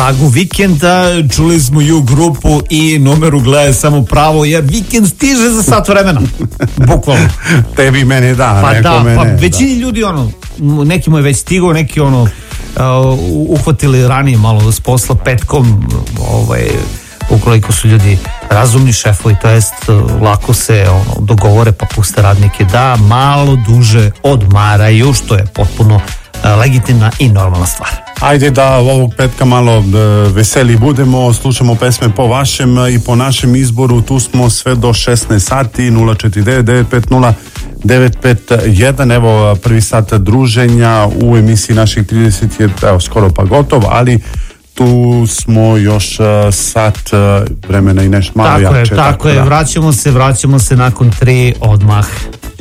pragu vikenda, čuli smo ju grupu i numeru Gledaj samo pravo, jer vikend stiže za sat vremena. Bukvalno. Tebi meni da, pa neko da, mene. Pa većini ljudi neki mu je već stigao, neki uhvatili ranije malo s posla petkom, ukoliko su ljudi razumni šefovi, to jest lako se dogovore pa puste radnike da malo duže odmaraju, što je potpuno legitimna i normalna stvar. Ajde da ovog petka malo veseli budemo, slušamo pesme po vašem i po našem izboru, tu smo sve do 16 sati, 049 950 951, evo prvi sat druženja u emisiji naših 30 je skoro pa gotov, ali tu smo još sat vremena i nešto malo jače. Tako je, vraćamo se nakon 3 odmah.